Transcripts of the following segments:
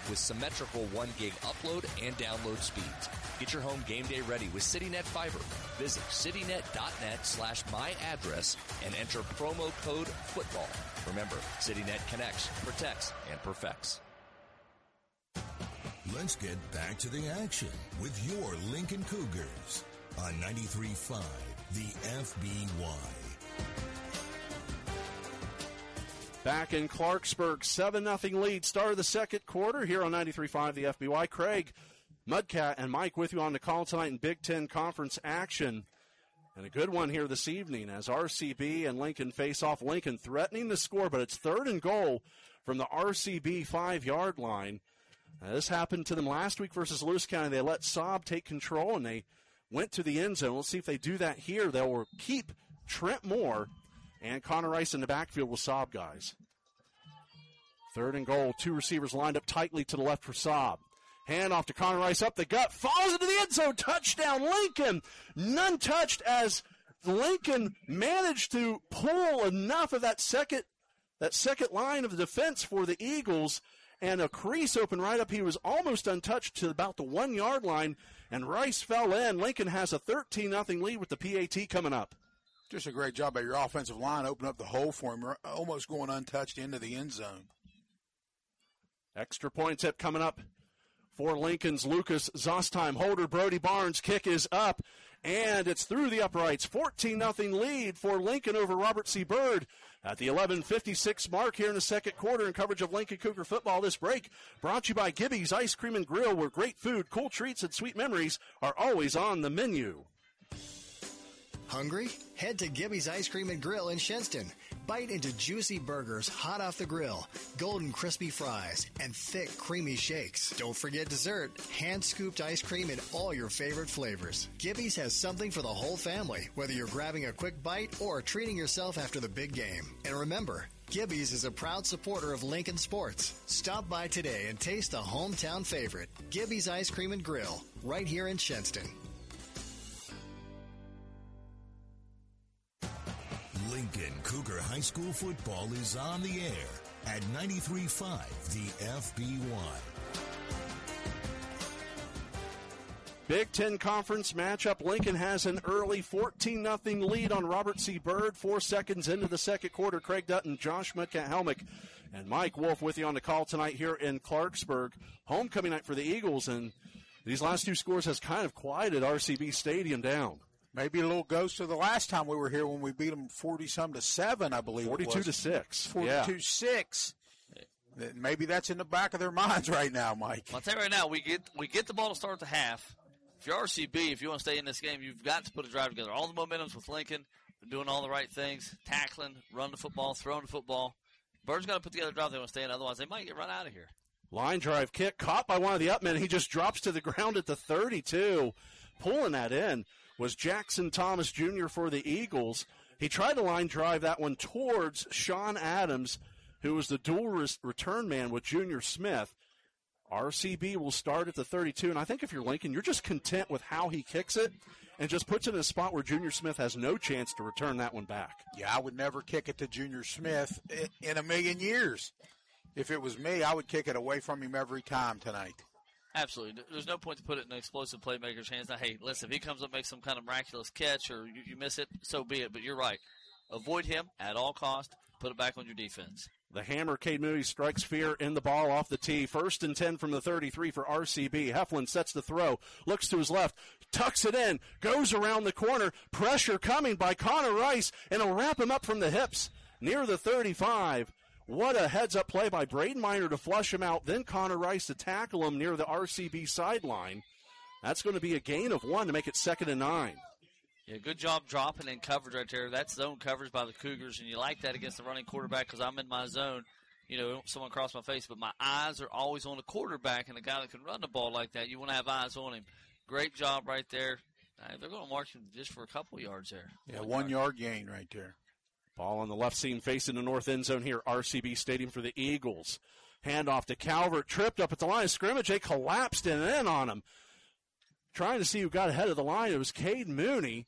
with symmetrical 1 gig upload and download speeds. Get your home game day ready with CityNet Fiber. Visit citynet.net/myaddress and enter promo code FOOTBALL. Remember, CityNet connects, protects, and perfects. Let's get back to the action with your Lincoln Cougars on 93.5 The FBY. Back in Clarksburg, 7-0 lead. Start of the second quarter here on 93.5 The FBY. Craig, Mudcat, and Mike with you on the call tonight in Big Ten Conference action. And a good one here this evening as RCB and Lincoln face off. Lincoln threatening the score, but it's 3rd and goal from the RCB 5-yard line. This happened to them last week versus Lewis County. They let Saab take control, and they went to the end zone. We'll see if they do that here. They will keep Trent Moore and Connor Rice in the backfield with Saab guys. 3rd and goal. 2 receivers lined up tightly to the left for Saab. Hand off to Connor Rice up the gut. Falls into the end zone. Touchdown, Lincoln. None touched as Lincoln managed to pull enough of that second line of the defense for the Eagles. And a crease open right up. He was almost untouched to about the 1-yard line, and Rice fell in. Lincoln has a 13-0 lead with the PAT coming up. Just a great job by your offensive line. Open up the hole for him, almost going untouched into the end zone. Extra point tip coming up for Lincoln's Lucas Zostheim. Holder Brody Barnes. Kick is up, and it's through the uprights. 14-0 lead for Lincoln over Robert C. Byrd at the 11:56 mark here in the second quarter in coverage of Lincoln Cougar football. This break brought to you by Gibby's Ice Cream and Grill, where great food, cool treats, and sweet memories are always on the menu. Hungry? Head to Gibby's Ice Cream and Grill in Shenton. Bite into juicy burgers hot off the grill, golden crispy fries, and thick creamy shakes. Don't forget dessert, hand-scooped ice cream in all your favorite flavors. Gibby's has something for the whole family, whether you're grabbing a quick bite or treating yourself after the big game. And remember, Gibby's is a proud supporter of Lincoln sports. Stop by today and taste the hometown favorite, Gibby's Ice Cream and Grill, right here in Shenton. Lincoln Cougar High School football is on the air at 93.5 The FBY. Big Ten Conference matchup. Lincoln has an early 14-0 lead on Robert C. Byrd. 4 seconds into the second quarter. Craig Dutton, Josh Mudcat-Helmick, and Mike Wolf with you on the call tonight here in Clarksburg. Homecoming night for the Eagles, and these last 2 scores has kind of quieted RCB Stadium down. Maybe a little ghost of the last time we were here when we beat them 40-some to 7, I believe. 42-6. 42-6. Yeah. Maybe that's in the back of their minds right now, Mike. I'll tell you right now, we get the ball to start the half. If you're RCB, if you want to stay in this game, you've got to put a drive together. All the momentum's with Lincoln. They're doing all the right things, tackling, run the football, throwing the football. Bird's got to put together a drive they want to stay in. Otherwise, they might get run out of here. Line drive kick caught by one of the upmen. He just drops to the ground at the 32. Pulling that in was Jackson Thomas Jr. for the Eagles. He tried to line drive that one towards Sean Adams, who was the dual return man with Junior Smith. RCB will start at the 32, and I think if you're Lincoln, you're just content with how he kicks it and just puts it in a spot where Junior Smith has no chance to return that one back. Yeah, I would never kick it to Junior Smith in a million years. If it was me, I would kick it away from him every time tonight. Absolutely. There's no point to put it in an explosive playmaker's hands. Now, hey, listen, if he comes up and makes some kind of miraculous catch or you miss it, so be it. But you're right. Avoid him at all costs. Put it back on your defense. The hammer, Cade Moody, strikes fear in the ball off the tee. 1st and 10 from the 33 for RCB. Heflin sets the throw, looks to his left, tucks it in, goes around the corner. Pressure coming by Connor Rice, and he'll wrap him up from the hips near the 35. What a heads-up play by Braden Miner to flush him out. Then Connor Rice to tackle him near the RCB sideline. That's going to be a gain of 1 to make it 2nd and 9. Yeah, good job dropping in coverage right there. That's zone coverage by the Cougars, and you like that against the running quarterback because I'm in my zone. You know, someone crossed my face, but my eyes are always on the quarterback and the guy that can run the ball like that. You want to have eyes on him. Great job right there. They're going to march him just for a couple yards there. Yeah, 1 yard gain right there. Ball on the left seam facing the north end zone here, RCB Stadium for the Eagles. Handoff to Calvert, tripped up at the line of scrimmage. They collapsed in on him. Trying to see who got ahead of the line. It was Cade Mooney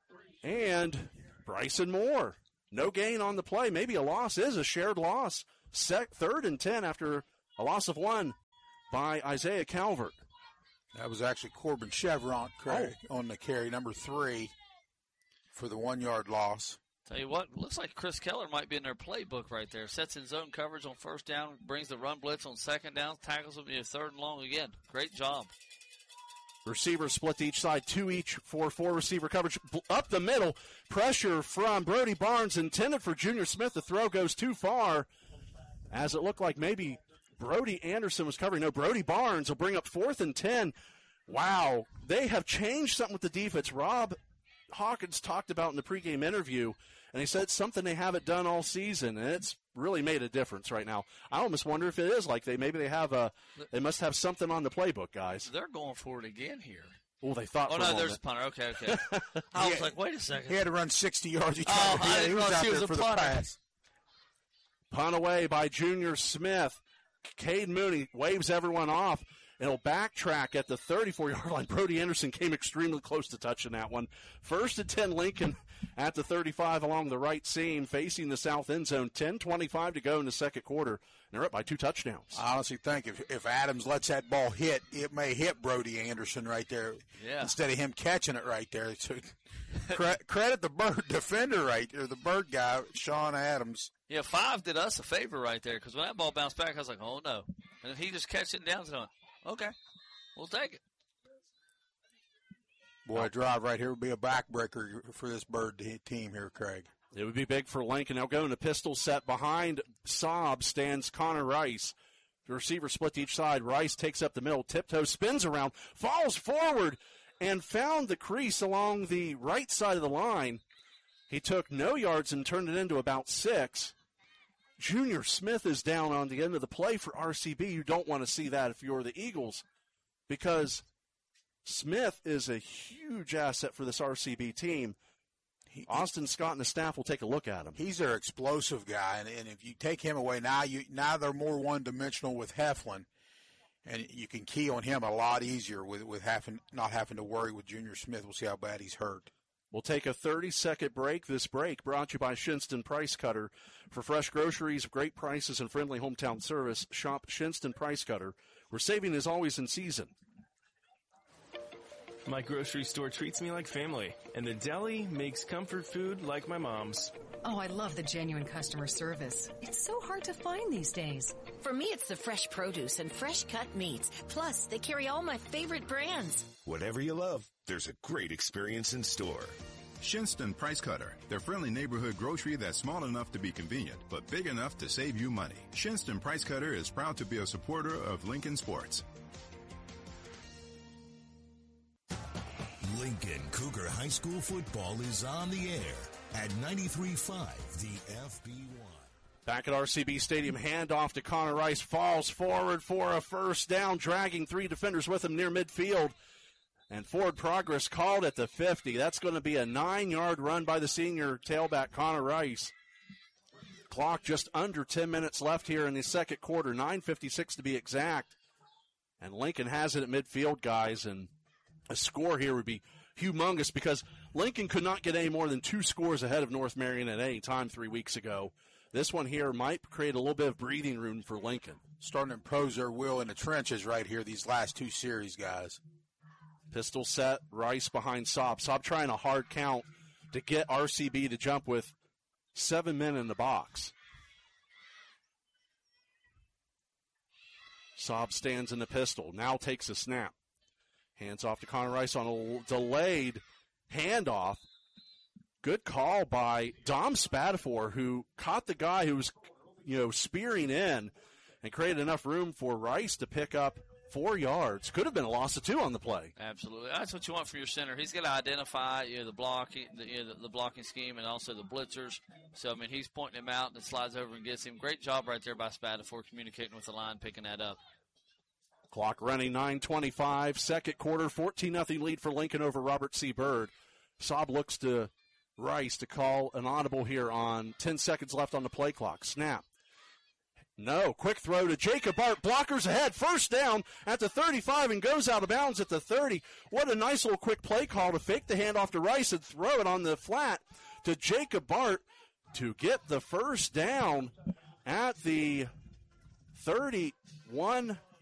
and Bryson Moore. No gain on the play. Maybe a loss is a shared loss. 3rd and 10 after a loss of 1. by Isaiah Calvert. That was actually Corbin Chevron, Craig, on the carry, number 3, for the 1-yard loss. Tell you what, looks like Chris Keller might be in their playbook right there. Sets in zone coverage on first down, brings the run blitz on second down, tackles them in third and long again. Great job. Receivers split to each side, 2 each for 4 receiver coverage. Up the middle, pressure from Brody Barnes intended for Junior Smith. The throw goes too far, as it looked like maybe Brody Anderson was covering. No, Brody Barnes will bring up 4th and 10. Wow, they have changed something with the defense. Rob Hawkins talked about in the pregame interview, and he said it's something they haven't done all season, and it's really made a difference right now. I almost wonder if it is like they must have something on the playbook, guys. They're going for it again here. Oh, they thought. Oh, no, there's a punter. Okay. I was like, wait a second. He had to run 60 yards. He was out there for the pass. Punt away by Junior Smith. Cade Mooney waves everyone off. It'll backtrack at the 34-yard line. Brody Anderson came extremely close to touching that one. 1st and 10, Lincoln at the 35 along the right seam, facing the south end zone. 10:25 to go in the second quarter. And they're up by 2 touchdowns. I honestly think if Adams lets that ball hit, it may hit Brody Anderson right there instead of him catching it right there. So credit the Bird defender right there, the Bird guy, Sean Adams. Yeah, 5 did us a favor right there because when that ball bounced back, I was like, oh, no. And then he just catches it down to okay, we'll take it. Boy, a drive right here would be a backbreaker for this Bird team here, Craig. It would be big for Lincoln. They'll go in the pistol set. Behind Saab stands Connor Rice. The receiver split to each side. Rice takes up the middle, tiptoes, spins around, falls forward, and found the crease along the right side of the line. He took no yards and turned it into about 6. Junior Smith is down on the end of the play for RCB. You don't want to see that if you're the Eagles, because Smith is a huge asset for this RCB team. Austin Scott and the staff will take a look at him. He's their explosive guy, and if you take him away now they're more one-dimensional with Heflin, and you can key on him a lot easier with not having to worry with Junior Smith. We'll see how bad he's hurt. We'll take a 30-second break. This break brought to you by Shinston Price Cutter. For fresh groceries, great prices, and friendly hometown service, shop Shinston Price Cutter, where saving is always in season. My grocery store treats me like family, and the deli makes comfort food like my mom's. Oh, I love the genuine customer service. It's so hard to find these days. For me, it's the fresh produce and fresh cut meats. Plus, they carry all my favorite brands. Whatever you love, there's a great experience in store. Shinston Price Cutter, their friendly neighborhood grocery that's small enough to be convenient, but big enough to save you money. Shinston Price Cutter is proud to be a supporter of Lincoln Sports. Lincoln Cougar High School football is on the air at 93.5 the FB1. Back at RCB Stadium, handoff to Connor Rice, falls forward for a first down, dragging 3 defenders with him near midfield. And forward progress called at the 50. That's going to be a 9-yard run by the senior tailback, Connor Rice. Clock just under 10 minutes left here in the second quarter, 9:56 to be exact. And Lincoln has it at midfield, guys, and a score here would be humongous because Lincoln could not get any more than 2 scores ahead of North Marion at any time 3 weeks ago. This one here might create a little bit of breathing room for Lincoln. Starting to impose their will in the trenches right here, these last 2 series, guys. Pistol set, Rice behind Saab. Saab trying a hard count to get RCB to jump with 7 men in the box. Saab stands in the pistol, now takes a snap. Hands off to Connor Rice on a delayed handoff. Good call by Dom Spatafor, who caught the guy who was, spearing in and created enough room for Rice to pick up 4 yards. Could have been a loss of 2 on the play. Absolutely. That's what you want from your center. He's got to identify the blocking, the blocking scheme and also the blitzers. So, he's pointing him out and it slides over and gets him. Great job right there by Spatafor communicating with the line, picking that up. Clock running, 9:25, second quarter, 14-0 lead for Lincoln over Robert C. Byrd. Saab looks to Rice to call an audible here on 10 seconds left on the play clock. Snap. No, quick throw to Jacob Bart. Blockers ahead, first down at the 35 and goes out of bounds at the 30. What a nice little quick play call to fake the handoff to Rice and throw it on the flat to Jacob Bart to get the first down at the 31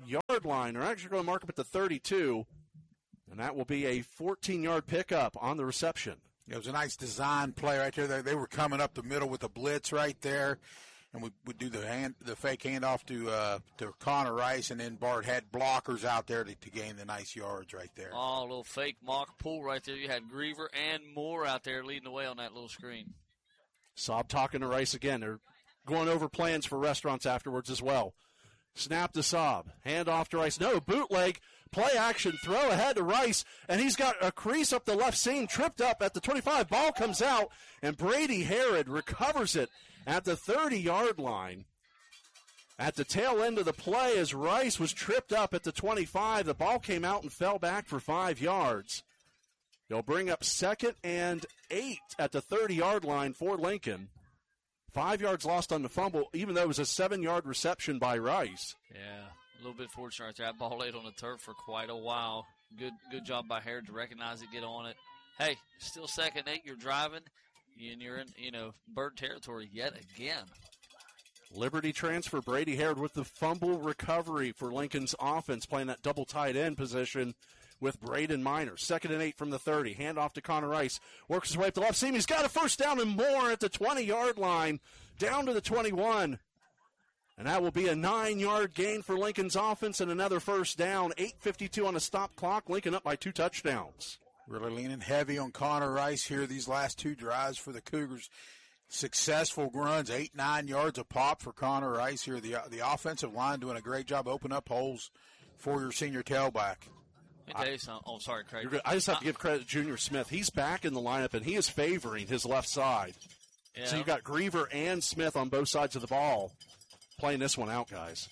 yard line. They're actually going to mark up at the 32, and that will be a 14-yard pickup on the reception. It was a nice design play right there. They were coming up the middle with a blitz right there, and we would do the fake handoff to Connor Rice, and then Bart had blockers out there to gain the nice yards right there. Oh, a little fake mock pull right there. You had Griever and Moore out there leading the way on that little screen. Saab talking to Rice again. They're going over plans for restaurants afterwards as well. Snap to Saab. Hand off to Rice. No, bootleg. Play action. Throw ahead to Rice. And he's got a crease up the left seam. Tripped up at the 25. Ball comes out. And Brady Herod recovers it at the 30-yard line. At the tail end of the play as Rice was tripped up at the 25. The ball came out and fell back for 5 yards. They'll bring up 2nd and 8 at the 30-yard line for Lincoln. 5 yards lost on the fumble, even though it was a 7-yard reception by Rice. Yeah, a little bit fortunate right there. That ball laid on the turf for quite a while. Good job by Herod to recognize it, get on it. Hey, still 2nd and 8, you're driving, and you're in, bird territory yet again. Liberty transfer, Brady Herod with the fumble recovery for Lincoln's offense, playing that double tight end position with Braden Miner. 2nd and 8 from the 30. Hand off to Connor Rice. Works his way up the left seam. He's got a first down and more at the 20-yard line. Down to the 21. And that will be a 9-yard gain for Lincoln's offense and another first down. 8:52 on the stop clock. Lincoln up by 2 touchdowns. Really leaning heavy on Connor Rice here these last 2 drives for the Cougars. Successful runs, 8-9 yards a pop for Connor Rice here. The offensive line doing a great job opening up holes for your senior tailback. Let me tell you something. Oh, sorry, Craig. I just have to give credit to Junior Smith. He's back in the lineup, and he is favoring his left side. Yeah. So you've got Griever and Smith on both sides of the ball playing this one out, guys.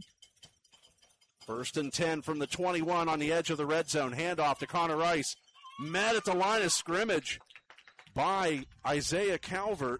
1st and 10 from the 21 on the edge of the red zone. Handoff to Connor Rice. Met at the line of scrimmage by Isaiah Calvert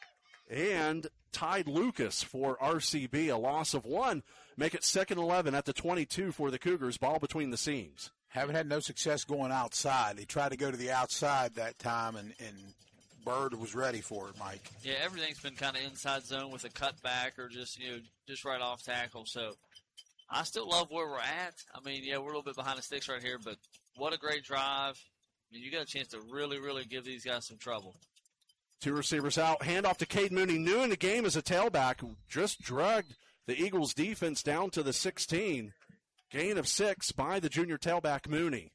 and Tide Lucas for RCB. A loss of 1. Make it 2nd and 11 at the 22 for the Cougars. Ball between the seams. Haven't had no success going outside. They tried to go to the outside that time, and Bird was ready for it, Mike. Yeah, everything's been kind of inside zone with a cutback or just right off tackle. So I still love where we're at. I mean, yeah, we're a little bit behind the sticks right here, but what a great drive. I mean, you got a chance to really, really give these guys some trouble. 2 receivers out. Handoff to Cade Mooney. New in the game as a tailback who just dragged the Eagles defense down to the 16. Gain of 6 by the junior tailback Mooney.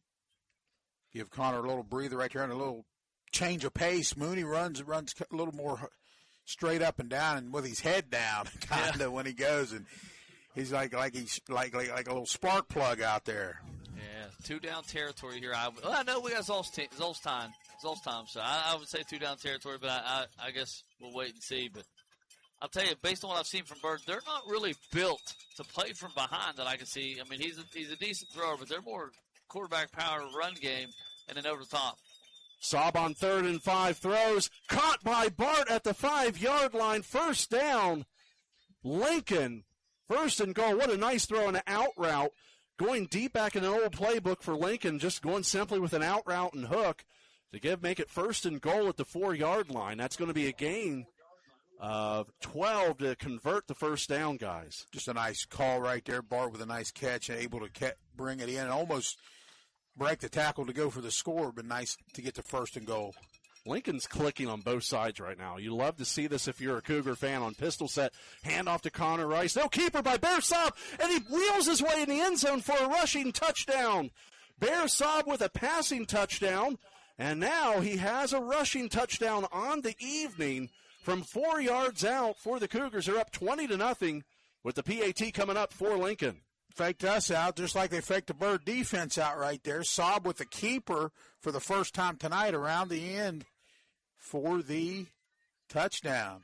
Give Connor a little breather right there and a little change of pace. Mooney runs a little more straight up and down and with his head down kind of when he goes, and he's like he's like a little spark plug out there. Yeah, 2 down territory here. I know we got Zolstein, so I would say 2 down territory, but I guess we'll wait and see. But I'll tell you, based on what I've seen from Bird, they're not really built to play from behind that I can see. I mean, he's a decent thrower, but they're more quarterback power run game and then over the top. Saab on 3rd and 5 throws. Caught by Bart at the 5-yard line. First down. Lincoln. 1st and goal. What a nice throw and an out route. Going deep back in an old playbook for Lincoln. Just going simply with an out route and hook to make it 1st and goal at the 4-yard line. That's going to be a gain of 12 to convert the first down, guys. Just a nice call right there. Bart with a nice catch and able to bring it in and almost break the tackle to go for the score, but nice to get the 1st and goal. Lincoln's clicking on both sides right now. You love to see this if you're a Cougar fan on pistol set. Handoff to Connor Rice. No keeper by Bear Saab, and he wheels his way in the end zone for a rushing touchdown. Bear Saab with a passing touchdown, and now he has a rushing touchdown on the evening from 4 yards out for the Cougars. They're up 20-0 with the PAT coming up for Lincoln. Faked us out just like they faked the Bird defense out right there. Saab with the keeper for the first time tonight around the end for the touchdown.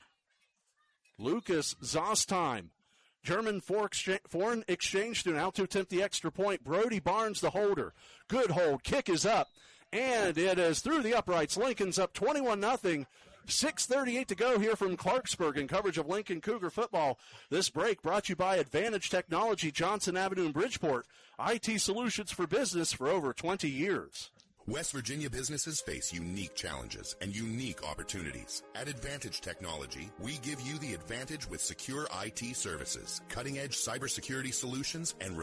Lucas Zostheim, German foreign exchange student, out to attempt the extra point. Brody Barnes, the holder. Good hold. Kick is up, and it is through the uprights. Lincoln's up 21-0. 6:38 to go here from Clarksburg in coverage of Lincoln Cougar football. This break brought to you by Advantage Technology, Johnson Avenue in Bridgeport. IT solutions for business for over 20 years. West Virginia businesses face unique challenges and unique opportunities. At Advantage Technology, we give you the advantage with secure IT services, cutting-edge cybersecurity solutions, and